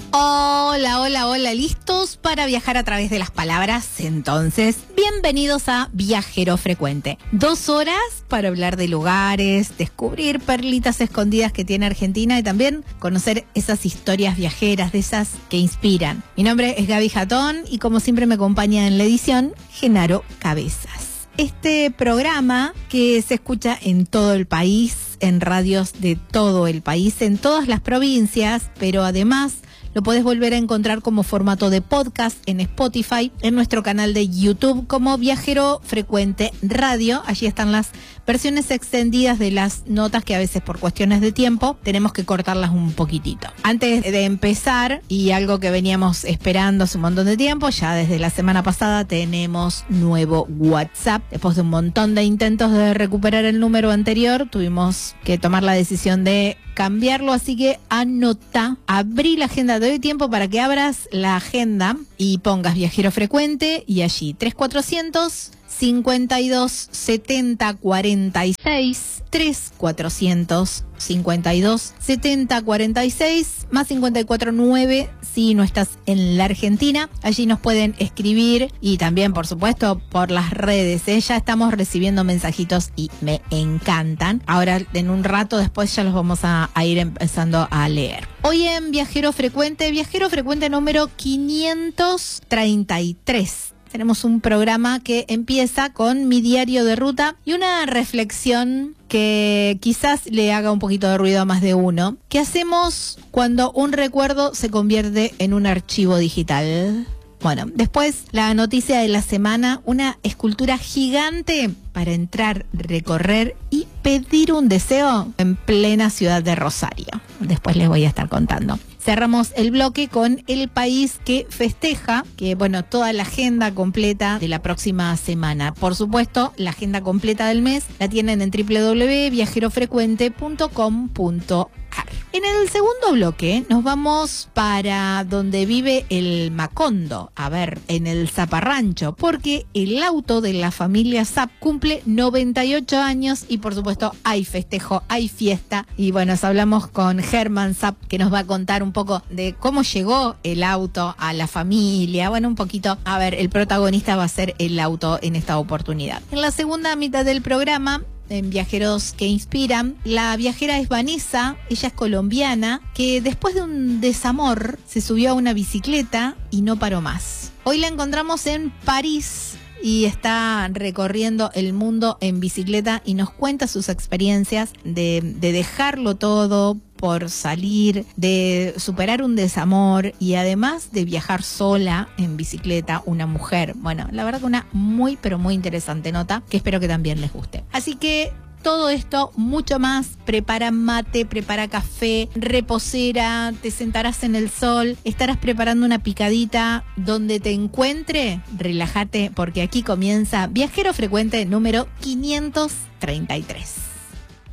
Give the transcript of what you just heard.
Hola, hola, hola, ¿listos para viajar a través de las palabras? Entonces, bienvenidos a Viajero Frecuente. 2 horas para hablar de lugares, descubrir perlitas escondidas que tiene Argentina y también conocer esas historias viajeras, de esas que inspiran. Mi nombre es Gaby Jatón y como siempre me acompaña en la edición, Genaro Cabezas. Este programa que se escucha en todo el país, en radios de todo el país, en todas las provincias, pero además lo podés volver a encontrar como formato de podcast en Spotify, en nuestro canal de YouTube como Viajero Frecuente Radio. Allí están las versiones extendidas de las notas que a veces por cuestiones de tiempo tenemos que cortarlas un poquitito. Antes de empezar, y algo que veníamos esperando hace un montón de tiempo, ya desde la semana pasada tenemos nuevo WhatsApp. Después de un montón de intentos de recuperar el número anterior, tuvimos que tomar la decisión de cambiarlo, así que anota, abrí la agenda, te doy tiempo para que abras la agenda y pongas Viajero Frecuente y allí 3400 52 70 46 3400 52 70 46 más 549 si no estás en la Argentina. Allí nos pueden escribir y también, por supuesto, por las redes. Ya estamos recibiendo mensajitos y me encantan. Ahora, en un rato después ya los vamos a ir empezando a leer. Hoy en Viajero Frecuente número 533. Tenemos un programa que empieza con mi diario de ruta y una reflexión que quizás le haga un poquito de ruido a más de uno. ¿Qué hacemos cuando un recuerdo se convierte en un archivo digital? Bueno, después la noticia de la semana, una escultura gigante para entrar, recorrer y pedir un deseo en plena ciudad de Rosario. Después les voy a estar contando. Cerramos el bloque con el país que festeja, que bueno, toda la agenda completa de la próxima semana. Por supuesto, la agenda completa del mes la tienen en www.viajerofrecuente.com.ar. En el segundo bloque nos vamos para donde vive el Macondo, a ver, en el Zaparrancho, porque el auto de la familia Zap cumple 98 años y por supuesto hay festejo, hay fiesta. Y bueno, hablamos con Germán Zap, que nos va a contar un poco de cómo llegó el auto a la familia. Bueno, un poquito, a ver, el protagonista va a ser el auto en esta oportunidad. En la segunda mitad del programa, en Viajeros que Inspiran, la viajera es Vanessa, ella es colombiana, que después de un desamor se subió a una bicicleta y no paró más. Hoy la encontramos en París y está recorriendo el mundo en bicicleta y nos cuenta sus experiencias de dejarlo todo por salir, de superar un desamor y además de viajar sola en bicicleta, una mujer. Bueno, la verdad que una muy, pero muy interesante nota que espero que también les guste. Así que todo esto, mucho más. Prepara mate, prepara café, reposera, te sentarás en el sol, estarás preparando una picadita. Donde te encuentre, relájate porque aquí comienza Viajero Frecuente número 533.